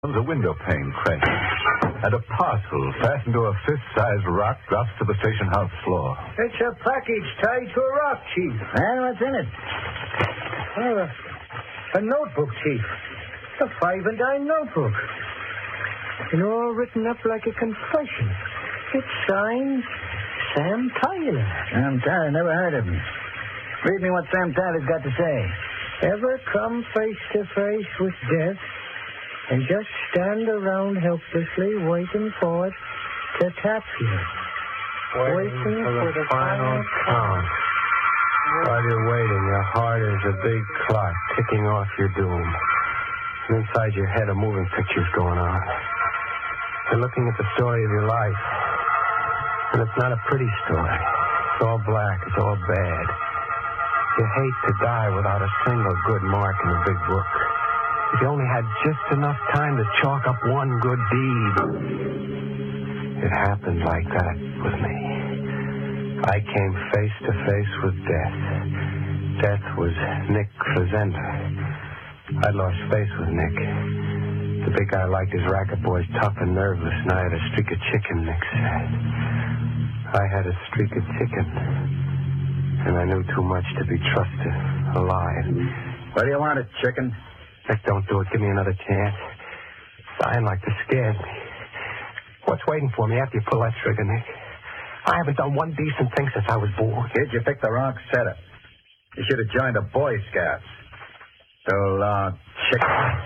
The window pane crashes, and a parcel fastened to a fist-sized rock drops to the station house floor. It's a package tied to a rock, Chief. And what's in it? Oh, a notebook, Chief. A 5 and dime notebook. And all written up like a confession. It's signed Sam Tyler. Sam Tyler, never heard of him. Read me what Sam Tyler's got to say. Ever come face to face with death and just stand around helplessly waiting for it to tap you? Waiting for the final count. While you're waiting, your heart is a big clock ticking off your doom. And inside your head, a moving picture's going on. You're looking at the story of your life. And it's not a pretty story. It's all black. It's all bad. You hate to die without a single good mark in the big book. If you only had just enough time to chalk up one good deed. It happened like that with me. I came face to face with death. Death was Nick Fazenda. I'd lost face with Nick. The big guy liked his racket boys tough and nerveless, and I had a streak of chicken, Nick said. I had a streak of chicken, and I knew too much to be trusted alive. What do you want, a chicken? Nick, don't do it. Give me another chance. Dying like this scares me. What's waiting for me after you pull that trigger, Nick? I haven't done one decent thing since I was born. Kid, you picked the wrong setup. You should have joined the Boy Scouts. So long, chicken.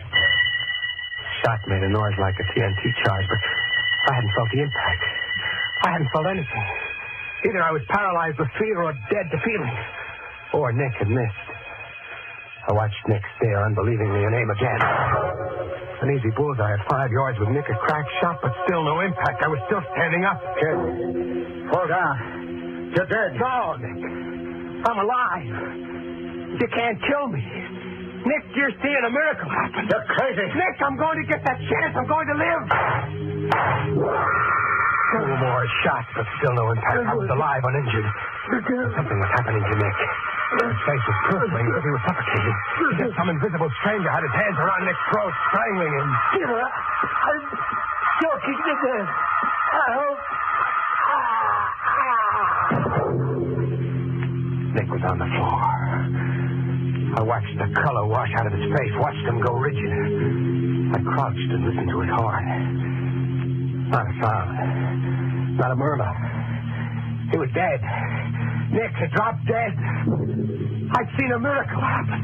Shot made a noise like a TNT charge, but I hadn't felt the impact. I hadn't felt anything. Either I was paralyzed with fear or dead to feeling. Or Nick had missed. I watched Nick stare unbelievingly and aim again. An easy bullseye at 5 yards with Nick a crack shot, but still no impact. I was still standing up. Kid, fall down. You're dead. No, Nick. I'm alive. You can't kill me. Nick, you're seeing a miracle happen. You're crazy. Nick, I'm going to get that chance. I'm going to live. 2 more shots, but still no impact. I was alive, uninjured. Something was happening to Nick. His face was purpling as if he was suffocating. Just some invisible stranger had his hands around Nick's throat, strangling him. I'm choking to death. Nick was on the floor. I watched the color wash out of his face, watched him go rigid. I crouched and listened to his heart. Not a sound. Not a murmur. He was dead. Nick had dropped dead. I'd seen a miracle happen.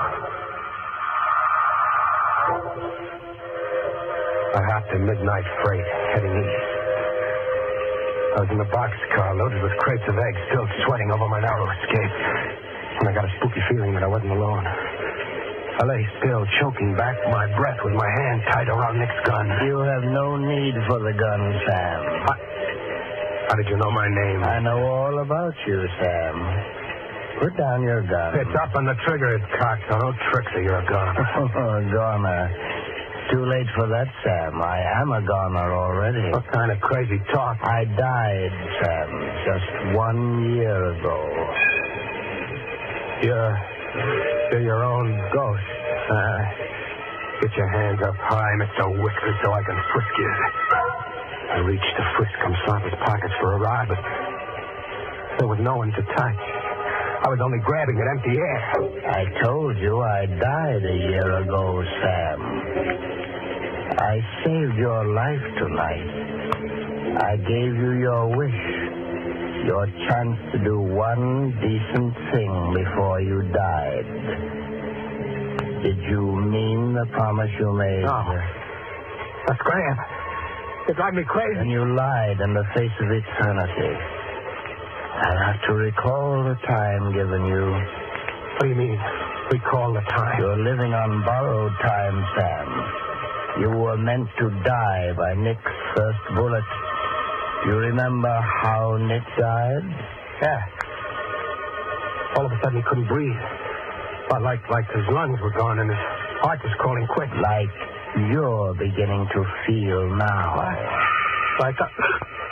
I hopped a midnight freight heading east. I was in the boxcar loaded with crates of eggs, still sweating over my narrow escape. And I got a spooky feeling that I wasn't alone. I lay still, choking back my breath with my hand tied around Nick's gun. You have no need for the gun, Sam. How did you know my name? I know all about you, Sam. Put down your gun. It's up on the trigger, it's cocked, so no tricks or you're a goner. Goner. Too late for that, Sam. I am a goner already. What kind of crazy talk? I died, Sam, just 1 year ago. You're your own ghost. Get your hands up high, Mr. Whiskers, so I can frisk you. I reached to frisk Slopper's pockets for a rod, but there was no one to touch. I was only grabbing at empty air. I told you I died a year ago, Sam. I saved your life tonight. I gave you your wish, your chance to do one decent thing before you died. Did you mean the promise you made? No. That's Graham. You drive me crazy. And you lied in the face of eternity. I have to recall the time given you. What do you mean, recall the time? You're living on borrowed time, Sam. You were meant to die by Nick's first bullet. You remember how Nick died? Yeah. All of a sudden he couldn't breathe. But like his lungs were gone and his heart was calling quick. Like you're beginning to feel now. What? Like